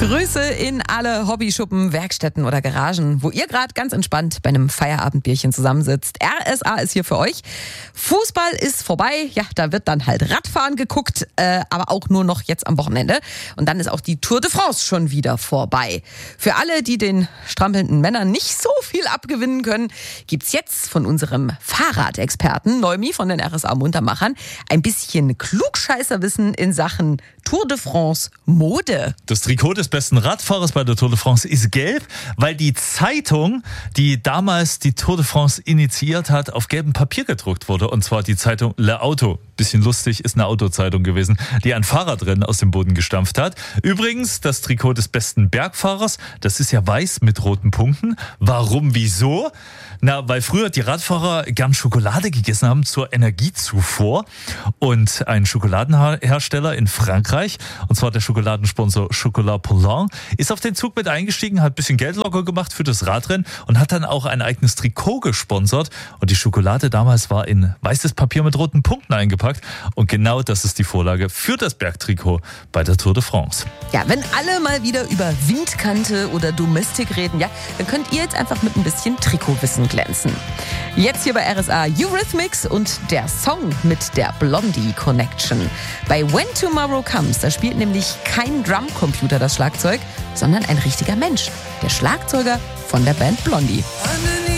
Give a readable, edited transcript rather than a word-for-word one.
Grüße in alle Hobbyschuppen, Werkstätten oder Garagen, wo ihr gerade ganz entspannt bei einem Feierabendbierchen zusammensitzt. RSA ist hier für euch. Fußball ist vorbei. Ja, da wird dann halt Radfahren geguckt, aber auch nur noch jetzt am Wochenende. Und dann ist auch die Tour de France schon wieder vorbei. Für alle, die den strampelnden Männern nicht so viel abgewinnen können, gibt's jetzt von unserem Fahrradexperten Neumi von den RSA Muntermachern ein bisschen Klugscheißerwissen in Sachen Tour de France Mode. Das Trikot des besten Radfahrers bei der Tour de France ist gelb, weil die Zeitung, die damals die Tour de France initiiert hat, auf gelbem Papier gedruckt wurde. Und zwar die Zeitung Le Auto. Bisschen lustig, ist eine Autozeitung gewesen, die ein Fahrradrennen aus dem Boden gestampft hat. Übrigens, das Trikot des besten Bergfahrers, das ist ja weiß mit roten Punkten. Warum, wieso? Na, weil früher die Radfahrer gern Schokolade gegessen haben zur Energiezufuhr. Und ein Schokoladenhersteller in Frankreich, und zwar der Schokoladensponsor Chocolat Poulain, ist auf den Zug mit eingestiegen, hat ein bisschen Geld locker gemacht für das Radrennen und hat dann auch ein eigenes Trikot gesponsert. Und die Schokolade damals war in weißes Papier mit roten Punkten eingepackt. Und genau das ist die Vorlage für das Bergtrikot bei der Tour de France. Ja, wenn alle mal wieder über Windkante oder Domestik reden, ja, dann könnt ihr jetzt einfach mit ein bisschen Trikotwissen glänzen. Jetzt hier bei RSA Eurythmics und der Song mit der Blondie Connection. Bei When Tomorrow Comes, da spielt nämlich kein Drumcomputer das Schlagzeug, sondern ein richtiger Mensch, der Schlagzeuger von der Band Blondie.